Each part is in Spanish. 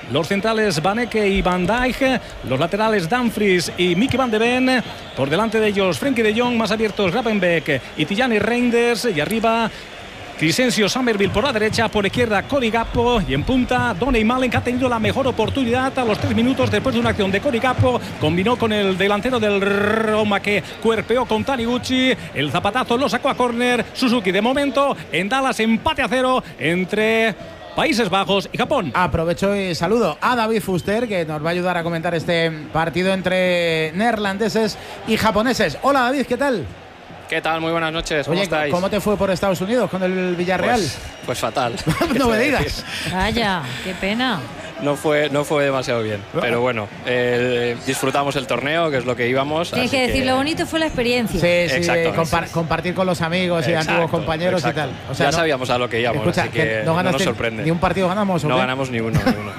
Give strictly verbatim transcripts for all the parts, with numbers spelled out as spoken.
los centrales Vaneke y Van Dijk, los laterales Dumfries y Mickey Van de Ven, por delante de ellos Frenkie de Jong, más abiertos Gravenberch y Tijani Reinders, y arriba Crescencio Summerville por la derecha, por izquierda Cody Gakpo, y en punta Donny Malen, que ha tenido la mejor oportunidad a los tres minutos después de una acción de Cody Gakpo. Combinó con el delantero del Roma, que cuerpeó con Taniguchi. El zapatazo lo sacó a córner Suzuki. De momento en Dallas, empate a cero entre Países Bajos y Japón. Aprovecho y saludo a David Fuster, que nos va a ayudar a comentar este partido entre neerlandeses y japoneses. Hola David, ¿qué tal? ¿Qué tal? Muy buenas noches. ¿Cómo Oye, estáis? ¿cómo te fue por Estados Unidos con el Villarreal? Pues, pues fatal. No me digas. Vaya, qué pena. No fue, no fue demasiado bien. Pero bueno, eh, disfrutamos el torneo, que es lo que íbamos. Tienes que decir, que... lo bonito fue la experiencia. Sí, sí, compar compartir con los amigos y exacto, antiguos compañeros exacto. y tal. O sea, ya no, sabíamos a lo que íbamos, escucha, así que, que no, no nos sorprende. ¿Ni un partido ganamos? ¿o no qué? ganamos ni uno. Ni uno.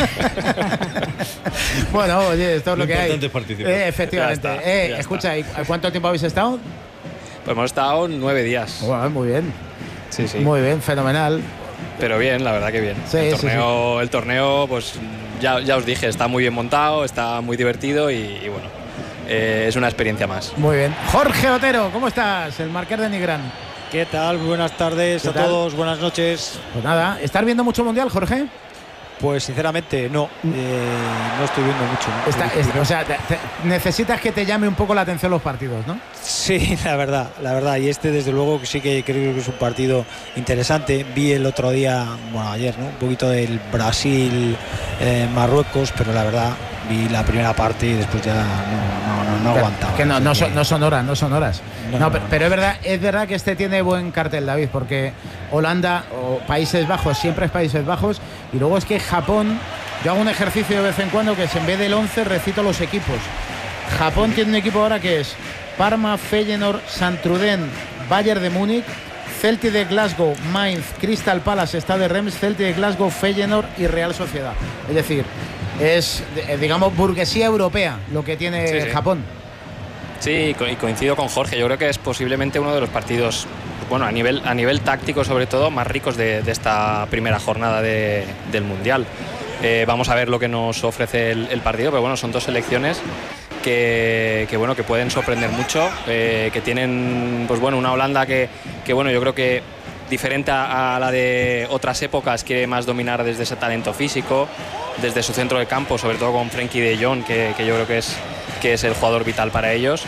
Bueno, oye, esto es lo, lo que hay. Es participar. Eh, efectivamente. Está, eh, escucha, está. ¿Cuánto tiempo habéis estado? Pues hemos estado nueve días. Bueno, muy bien. Sí, sí. Muy bien, fenomenal. Pero bien, la verdad que bien. Sí, el, torneo, sí, sí. el torneo, pues ya, ya os dije, está muy bien montado, está muy divertido y, y bueno, eh, es una experiencia más. Muy bien. Jorge Otero, ¿cómo estás? El marqués de Nigrán. ¿Qué tal? Buenas tardes a tal? todos, buenas noches. Pues nada, ¿estás viendo mucho mundial, Jorge? Pues sinceramente no, eh, no estoy viendo mucho. ¿no? Está, es, o sea, te, te, necesitas que te llame un poco la atención los partidos, ¿no? Sí, la verdad, la verdad. Y este desde luego que sí que creo que es un partido interesante. Vi el otro día, bueno ayer, ¿no? Un poquito del Brasil, eh, Marruecos, pero la verdad vi la primera parte y después ya no, no, no, no aguantaba. Que no, no, que... son, no son horas, no son horas. No, no, no, pero, no. pero es verdad, es verdad que este tiene buen cartel, David, porque Holanda o Países Bajos siempre es Países Bajos, y luego es que Japón, yo hago un ejercicio de vez en cuando que es en vez del once recito los equipos. Japón tiene un equipo ahora que es Parma, Feyenoord, Santruden, Bayern de Múnich, Celtic de Glasgow, Mainz, Crystal Palace, Stade de Reims, Celtic de Glasgow, Feyenoord y Real Sociedad. Es decir, es, digamos, burguesía europea lo que tiene sí, sí. Japón. Sí, y coincido con Jorge. Yo creo que es posiblemente uno de los partidos, bueno, a nivel, a nivel táctico sobre todo, más ricos de, de esta primera jornada de, del Mundial. Eh, vamos a ver lo que nos ofrece el, el partido, pero bueno, son dos selecciones que, que, bueno, que pueden sorprender mucho, eh, que tienen, pues bueno, una Holanda que, que bueno, yo creo que diferente a, a la de otras épocas, quiere más dominar desde ese talento físico, desde su centro de campo, sobre todo con Frenkie de Jong, que, que yo creo que es, que es el jugador vital para ellos.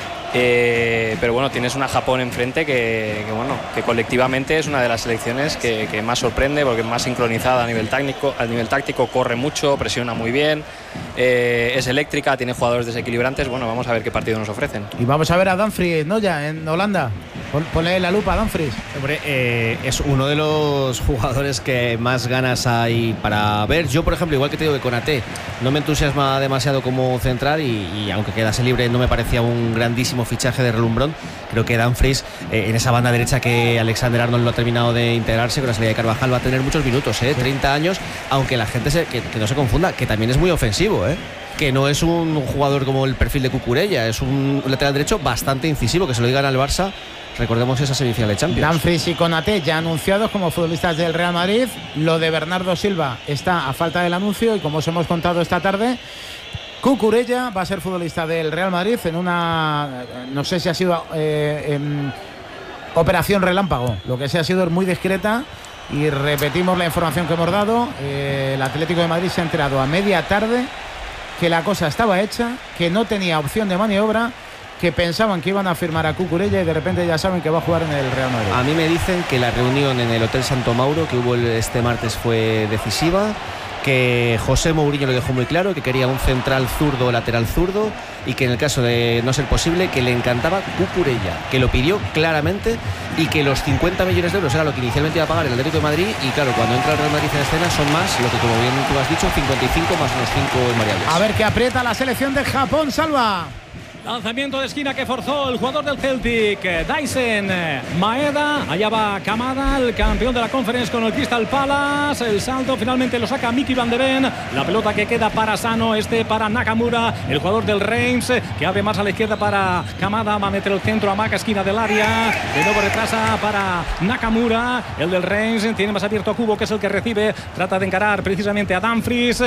Eh, pero bueno, tienes una Japón enfrente que, que, bueno, que colectivamente es una de las selecciones que, que más sorprende, porque es más sincronizada a nivel táctico, a nivel táctico, corre mucho, presiona muy bien, eh, es eléctrica, tiene jugadores desequilibrantes. Bueno, vamos a ver qué partido nos ofrecen. Y vamos a ver a Dumfries, ¿no? Ya en Holanda. Ponle la lupa a Dumfries. Hombre, eh, es uno de los jugadores que más ganas hay para ver. Yo, por ejemplo, igual que te digo que Konaté no me entusiasma demasiado como central, y, y aunque quedase libre no me parecía un grandísimo fichaje de relumbrón. Creo que Dumfries, eh, en esa banda derecha que Alexander Arnold no ha terminado de integrarse con la salida de Carvajal, va a tener muchos minutos, ¿eh? treinta años, aunque la gente se, que, que no se confunda, que también es muy ofensivo, ¿eh? Que no es un jugador como el perfil de Cucurella, es un lateral derecho bastante incisivo, que se lo digan al Barça. Recordemos esa semifinal de Champions. Dumfries y Konaté ya anunciados como futbolistas del Real Madrid. Lo de Bernardo Silva está a falta del anuncio, y como os hemos contado esta tarde, Cucurella va a ser futbolista del Real Madrid en una, no sé si ha sido eh, en operación relámpago, lo que sí ha sido es muy discreta, y repetimos la información que hemos dado. Eh, el Atlético de Madrid se ha enterado a media tarde que la cosa estaba hecha, que no tenía opción de maniobra, que pensaban que iban a firmar a Cucurella, y de repente ya saben que va a jugar en el Real Madrid. A mí me dicen que la reunión en el Hotel Santo Mauro que hubo este martes fue decisiva, que José Mourinho lo dejó muy claro, que quería un central zurdo o lateral zurdo, y que en el caso de no ser posible, que le encantaba Cucurella, que lo pidió claramente, y que los cincuenta millones de euros era lo que inicialmente iba a pagar el Atlético de Madrid, y claro, cuando entra el Real Madrid en escena son más, lo que como bien tú has dicho, cincuenta y cinco más unos cinco variables. A ver qué aprieta la selección de Japón, Salva. Lanzamiento de esquina que forzó el jugador del Celtic, Daisen Maeda. Allá va Kamada, el campeón de la Conference con el Crystal Palace. El salto finalmente lo saca Mickey Van de Ven. La pelota que queda para Sano, este para Nakamura, el jugador del Reims, que abre más a la izquierda para Kamada. Va a meter el centro a Maca, esquina del área. De nuevo retrasa para Nakamura. El del Reims tiene más abierto a Kubo, que es el que recibe. Trata de encarar precisamente a Dumfries.